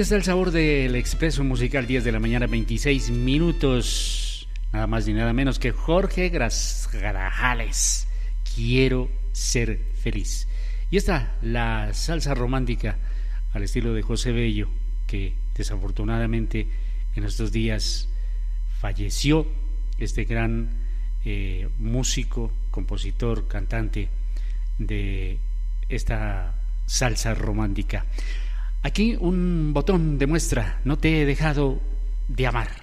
está el sabor del Expreso Musical, 10 de la mañana, 26 minutos. Nada más ni nada menos que Jorge Grajales. Quiero ser feliz. Y está la salsa romántica al estilo de José Bello, que desafortunadamente en estos días falleció, este gran músico, compositor, cantante de esta salsa romántica. Aquí un botón de muestra: no te he dejado de amar.